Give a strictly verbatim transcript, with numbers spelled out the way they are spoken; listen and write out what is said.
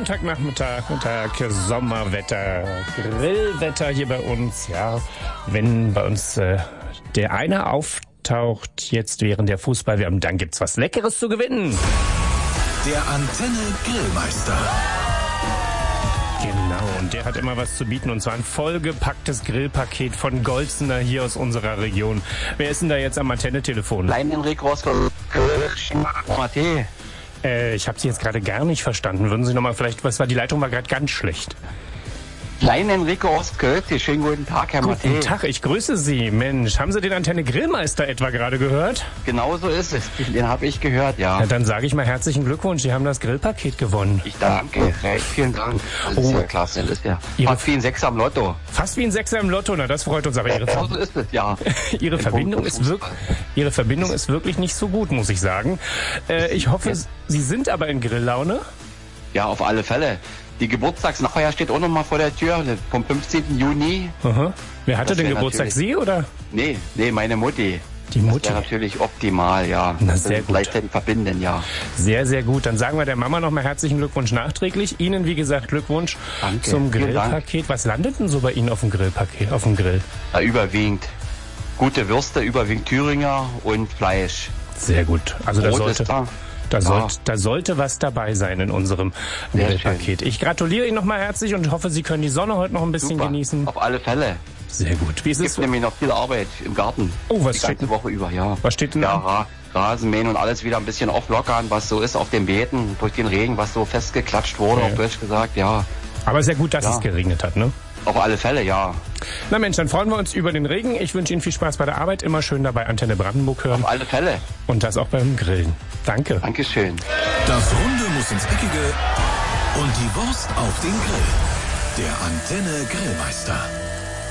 Sonntagnachmittag, Tag, Sommerwetter, Grillwetter hier bei uns. Ja, wenn bei uns äh, der eine auftaucht jetzt während der Fußball, wir haben, dann gibt's was Leckeres zu gewinnen. Der Antenne Grillmeister. Genau, und der hat immer was zu bieten, und zwar ein vollgepacktes Grillpaket von Golzener hier aus unserer Region. Wer ist denn da jetzt am Antenne-Telefon? Klein Enrico aus Mathe. Äh, ich habe Sie jetzt gerade gar nicht verstanden. Würden Sie nochmal vielleicht, was war, die Leitung war gerade ganz schlecht. Klein Enrico aus Köln, schönen guten Tag, Herr Mathe. Guten Tag, ich grüße Sie. Mensch, haben Sie den Antenne Grillmeister etwa gerade gehört? Genau so ist es, den habe ich gehört, ja. Ja, dann sage ich mal herzlichen Glückwunsch, Sie haben das Grillpaket gewonnen. Ich danke, recht vielen Dank. Das ist Oh. ja klasse, das ist ja Ihre- fast wie ein Sechser am Lotto. Fast wie ein Sechser im Lotto, na das freut uns, aber Ihre, Genau so ist es, ja. Ihre, Ein Verbindung, Punkt ist im wirk Ihre Verbindung ist wirklich nicht so gut, muss ich sagen. Äh, ich hoffe, Sie sind aber in Grilllaune. Ja, auf alle Fälle. Die Geburtstagsnachfeier steht auch noch mal vor der Tür, vom fünfzehnten Juni. Aha. Wer hatte Das den wär Geburtstag, natürlich- Sie oder? Nee, nee, meine Mutti. Die Das Mutti. wäre natürlich optimal, ja. Na, Das sehr ist gut. gleichzeitig verbinden, ja. Sehr, sehr gut. Dann sagen wir der Mama nochmal herzlichen Glückwunsch nachträglich. Ihnen, wie gesagt, Glückwunsch Danke. zum Vielen Dank. Grillpaket. Was landet denn so bei Ihnen auf dem Grillpaket, auf dem Grill? Da überwiegend gute Würste, überwiegend Thüringer und Fleisch. Sehr gut. Also da Brot sollte, ist da. da, Ja. sollte, da sollte was dabei sein in unserem Sehr Grillpaket. Ich gratuliere Ihnen nochmal herzlich und hoffe, Sie können die Sonne heute noch ein bisschen Super. genießen. Auf alle Fälle. Sehr gut. Wie ist Es es? gibt nämlich noch viel Arbeit im Garten. Oh, was Die ganze steht- Woche über, ja. Was steht denn Ja, an? Ra Rasenmähen und alles wieder ein bisschen auflockern, was so ist auf den Beeten durch den Regen, was so festgeklatscht wurde, Ja. auf Deutsch gesagt, ja. Aber sehr gut, dass Ja. es geregnet hat, ne? Auf alle Fälle, ja. Na Mensch, dann freuen wir uns über den Regen. Ich wünsche Ihnen viel Spaß bei der Arbeit. Immer schön dabei Antenne Brandenburg hören. Auf alle Fälle. Und das auch beim Grillen. Danke. Dankeschön. Das Runde muss ins Eckige und die Wurst auf den Grill. Der Antenne Grillmeister.